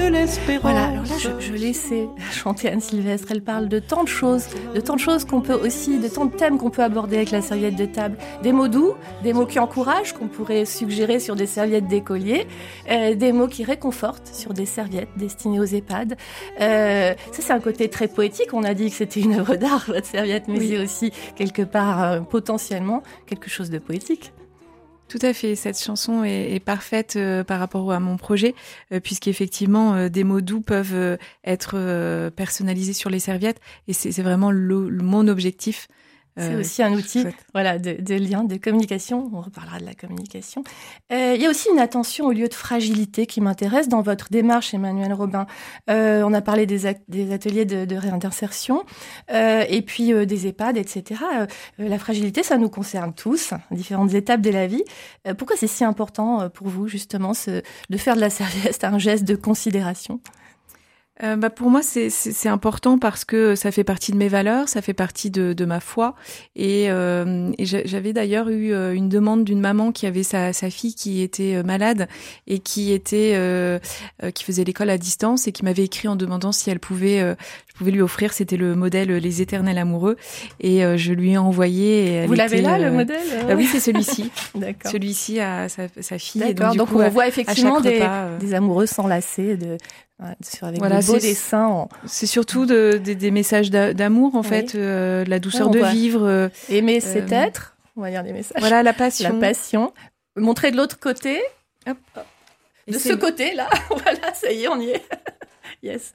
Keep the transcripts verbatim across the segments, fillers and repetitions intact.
Voilà, alors là, je, je laissais chanter Anne Sylvestre. Elle parle de tant de choses, de tant de choses qu'on peut aussi, de tant de thèmes qu'on peut aborder avec la serviette de table. Des mots doux, des mots qui encouragent, qu'on pourrait suggérer sur des serviettes d'écolier, euh, des mots qui réconfortent sur des serviettes destinées aux EHPAD. Euh, ça, c'est un côté très poétique. On a dit que c'était une œuvre d'art, votre serviette, mais oui. C'est aussi, quelque part, euh, potentiellement, quelque chose de poétique. Tout à fait, cette chanson est, est parfaite euh, par rapport à mon projet, euh, puisqu'effectivement, euh, des mots doux peuvent euh, être euh, personnalisés sur les serviettes, et c'est, c'est vraiment le, le, mon objectif. C'est euh, aussi un outil voilà, de, de lien, de communication. On reparlera de la communication. Euh, il y a aussi une attention au lieu de fragilité qui m'intéresse dans votre démarche, Emmanuelle Robin. Euh, on a parlé des, a- des ateliers de, de réinsertion euh, et puis euh, des EHPAD, et cetera. Euh, la fragilité, ça nous concerne tous, différentes étapes de la vie. Euh, pourquoi c'est si important pour vous, justement, ce, de faire de la serviette un geste de considération ? Euh, bah pour moi, c'est, c'est, c'est important parce que ça fait partie de mes valeurs, ça fait partie de, de ma foi. Et, euh, et j'avais d'ailleurs eu une demande d'une maman qui avait sa, sa fille qui était malade et qui était euh, qui faisait l'école à distance et qui m'avait écrit en demandant si elle pouvait, euh, je pouvais lui offrir. C'était le modèle Les Éternels Amoureux et euh, je lui ai envoyé. Et elle Vous l'avez était, là, euh, le modèle bah oui, c'est celui-ci. D'accord. Celui-ci à sa, sa fille. D'accord. Et donc, du donc coup, on voit effectivement des, repas, euh... des amoureux s'enlacer de. Sur avec voilà, de beaux c'est, dessins. En... C'est surtout de, de, des messages d'amour, en oui. fait, euh, la douceur ouais, de voit. vivre. Euh, Aimer, c'est euh, être. On va dire des messages. Voilà, la passion. La passion. Montrer de l'autre côté. Hop. De ce côté-là. Voilà, ça y est, on y est. Yes.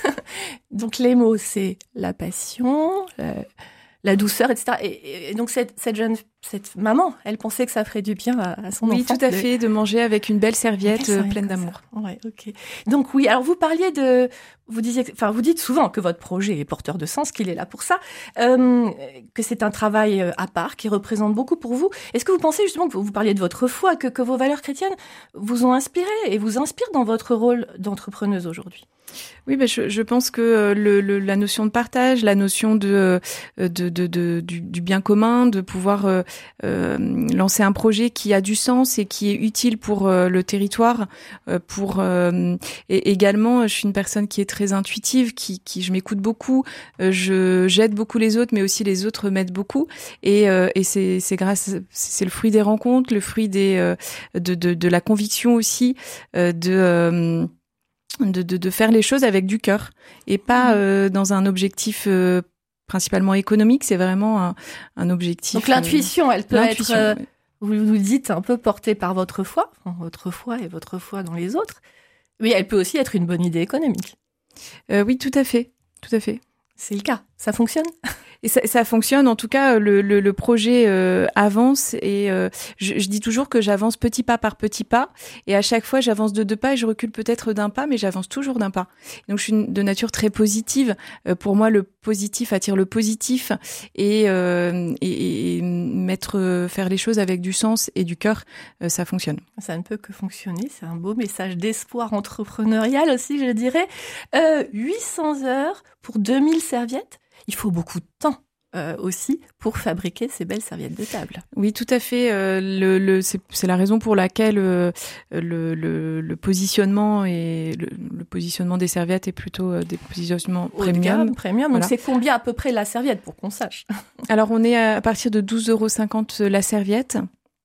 Donc, les mots, c'est la passion, la, la douceur, et cetera. Et, et, et donc, cette, cette jeune cette maman, elle pensait que ça ferait du bien à, à son oui, enfant. Oui, tout à de... fait, de manger avec une belle serviette, belle serviette pleine d'amour. Ouais, ok. Donc oui, alors vous parliez de, vous disiez, enfin vous dites souvent que votre projet est porteur de sens, qu'il est là pour ça, euh, que c'est un travail à part qui représente beaucoup pour vous. Est-ce que vous pensez justement que vous, vous parliez de votre foi, que, que vos valeurs chrétiennes vous ont inspiré et vous inspirent dans votre rôle d'entrepreneuse aujourd'hui? Oui, ben je, je pense que le, le, la notion de partage, la notion de, de, de, de du, du bien commun, de pouvoir euh, euh, lancer un projet qui a du sens et qui est utile pour euh, le territoire, euh, pour euh, et également, je suis une personne qui est très intuitive, qui, qui je m'écoute beaucoup, euh, je j'aide beaucoup les autres, mais aussi les autres m'aident beaucoup, et, euh, et c'est, c'est grâce, c'est le fruit des rencontres, le fruit des euh, de, de, de la conviction aussi, euh, de euh, De, de, de faire les choses avec du cœur et pas euh, dans un objectif euh, principalement économique. C'est vraiment un, un objectif. Donc l'intuition, euh, elle peut l'intuition, être, euh, oui. vous nous dites, un peu portée par votre foi, enfin, votre foi et votre foi dans les autres. Mais elle peut aussi être une bonne idée économique. Euh, oui, tout à fait, tout à fait. C'est le cas. Ça fonctionne ? Et ça, ça fonctionne. En tout cas, le, le, le projet euh, avance et euh, je, je dis toujours que j'avance petit pas par petit pas. Et à chaque fois, j'avance de deux pas et je recule peut-être d'un pas, mais j'avance toujours d'un pas. Donc, je suis de nature très positive. Euh, pour moi, le positif attire le positif et, euh, et, et mettre, faire les choses avec du sens et du cœur, euh, ça fonctionne. Ça ne peut que fonctionner. C'est un beau message d'espoir entrepreneurial aussi, je dirais. Euh, huit cents heures pour deux mille serviettes. Il faut beaucoup de temps euh, aussi pour fabriquer ces belles serviettes de table. Oui, tout à fait. Euh, le, le, c'est, c'est la raison pour laquelle euh, le, le, le positionnement et le, le positionnement des serviettes est plutôt euh, des positionnements premium. Gamme, premium. Voilà. Donc c'est combien à peu près la serviette pour qu'on sache? Alors on est à partir de douze euros cinquante la serviette.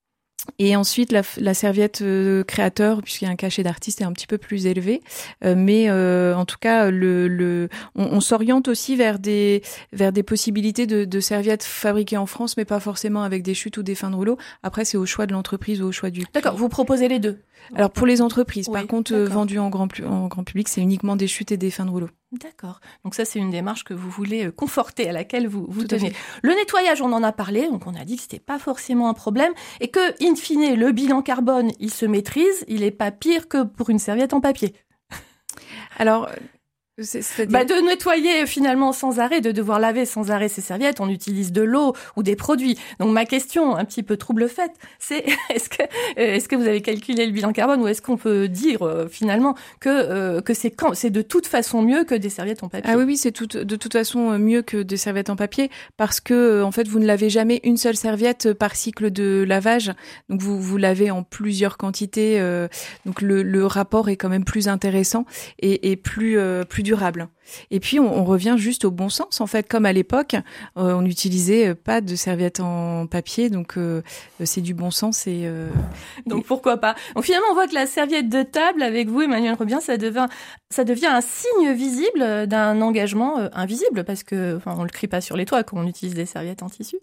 Et ensuite, la, la serviette euh, créateur, puisqu'il y a un cachet d'artiste, est un petit peu plus élevé. Euh, mais euh, en tout cas, le, le, on, on s'oriente aussi vers des, vers des possibilités de, de serviettes fabriquées en France, mais pas forcément avec des chutes ou des fins de rouleau. Après, c'est au choix de l'entreprise ou au choix du... D'accord, vous proposez les deux. Alors pour les entreprises, oui, par contre, euh, vendues en grand, en grand public, c'est uniquement des chutes et des fins de rouleau. D'accord. Donc ça, c'est une démarche que vous voulez conforter, à laquelle vous, vous tenez. Le nettoyage, on en a parlé, donc on a dit que c'était pas forcément un problème, et que, in fine, le bilan carbone, il se maîtrise, il est pas pire que pour une serviette en papier. Alors... C'est, c'est-à-dire... bah, de nettoyer finalement sans arrêt, de devoir laver sans arrêt ses serviettes, on utilise de l'eau ou des produits. Donc ma question, un petit peu trouble faite, c'est est-ce que est-ce que vous avez calculé le bilan carbone ou est-ce qu'on peut dire euh, finalement que euh, que c'est quand c'est de toute façon mieux que des serviettes en papier? Ah oui oui, c'est tout, de toute façon mieux que des serviettes en papier parce que en fait vous ne lavez jamais une seule serviette par cycle de lavage. Donc vous vous lavez en plusieurs quantités. Euh, donc le le rapport est quand même plus intéressant et et plus euh, plus durable. Et puis on, on revient juste au bon sens en fait, comme à l'époque, euh, on n'utilisait pas de serviettes en papier, donc euh, c'est du bon sens et euh, donc pourquoi pas. Donc finalement on voit que la serviette de table avec vous Emmanuelle Robien, ça devient ça devient un signe visible d'un engagement euh, invisible parce que enfin on le crie pas sur les toits quand on utilise des serviettes en tissu.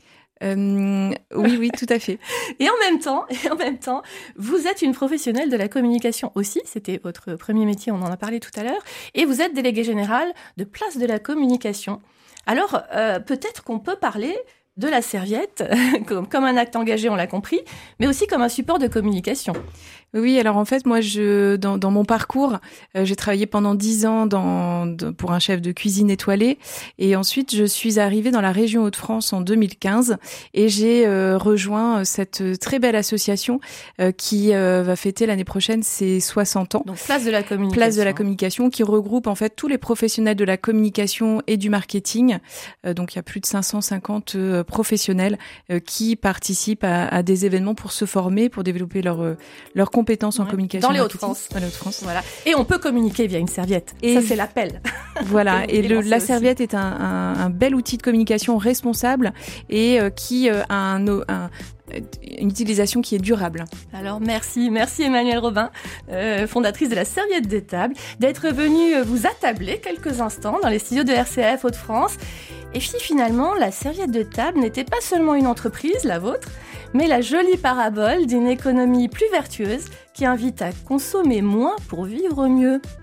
Euh, oui, oui, tout à fait. Et en même temps, et en même temps, vous êtes une professionnelle de la communication aussi. C'était votre premier métier, on en a parlé tout à l'heure. Et vous êtes déléguée générale de Place de la Communication. Alors, euh, peut-être qu'on peut parler de la serviette comme, comme un acte engagé, on l'a compris, mais aussi comme un support de communication. Oui, alors en fait, moi, je dans, dans mon parcours, euh, j'ai travaillé pendant dix ans dans, de, pour un chef de cuisine étoilé, et ensuite je suis arrivée dans la région Hauts-de-France en deux mille quinze, et j'ai euh, rejoint cette très belle association euh, qui euh, va fêter l'année prochaine ses soixante ans. Donc Place de la Communication. Place de la Communication, qui regroupe en fait tous les professionnels de la communication et du marketing. Euh, donc il y a plus de cinq cent cinquante euh, professionnels euh, qui participent à, à des événements pour se former, pour développer leur euh, leur compétences en ouais, communication. Dans les Hauts-de-France. Dans les Hauts-de-France. Voilà. Et on peut communiquer via une serviette. Et ça, c'est l'appel. Voilà. et le, la serviette aussi. est un, un, un bel outil de communication responsable et euh, qui euh, a un, un, une utilisation qui est durable. Alors merci, merci Emmanuelle Robin, euh, fondatrice de la Serviette de Table, d'être venue vous attabler quelques instants dans les studios de R C F Hauts-de-France. Et puis finalement, la Serviette de Table n'était pas seulement une entreprise, la vôtre, mais la jolie parabole d'une économie plus vertueuse qui invite à consommer moins pour vivre mieux.